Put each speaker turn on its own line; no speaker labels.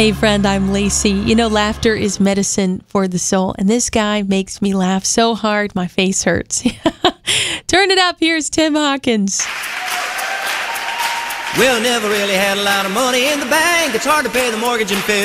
Hey friend, I'm Lacey. You know, laughter is medicine for the soul, and this guy makes me laugh so hard my face hurts. Turn it up. Here's Tim Hawkins.
Well, never really had a lot of money in the bank. It's hard to pay the mortgage and food.